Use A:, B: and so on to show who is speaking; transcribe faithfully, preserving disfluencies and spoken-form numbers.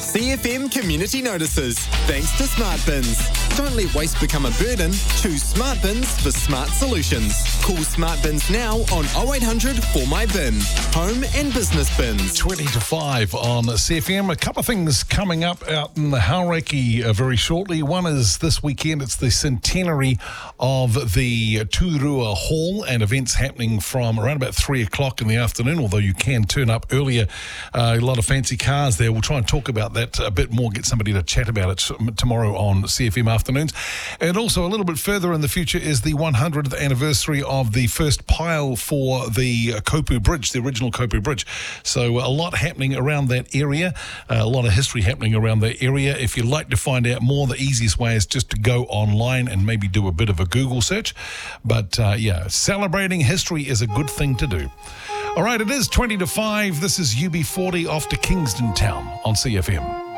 A: C F M Community Notices. Thanks to Smart Bins. Don't let waste become a burden. Choose Smart Bins for smart solutions. Call Smart Bins now on oh eight hundred four my bin. Home and business bins.
B: twenty to five on C F M. A couple of things coming up out in the Hauraki uh, very shortly. One is this weekend. It's the centenary of the Tūrua Hall, and events happening from around about three o'clock in the afternoon, although you can turn up earlier. Uh, a lot of fancy cars there. We'll try and talk about that a bit more, get somebody to chat about it tomorrow on C F M Afternoons. And also a little bit further in the future is the one hundredth anniversary of the first pile for the Kopu Bridge, the original Kopu Bridge. So a lot happening around that area, uh, a lot of history happening around that area. If you'd like to find out more, the easiest way is just to go online and maybe do a bit of a Google search. But uh, yeah, celebrating history is a good thing to do. All right, it is twenty to five. This is U B forty off to Kingston Town on C F M.